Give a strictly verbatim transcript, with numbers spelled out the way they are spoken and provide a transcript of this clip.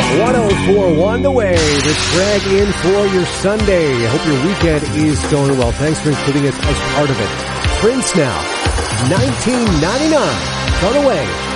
one oh four point one The Wave. It's Greg in for your Sunday. I hope your weekend is going well. Thanks for including us as part of it. Prince now, nineteen ninety-nine. On the way.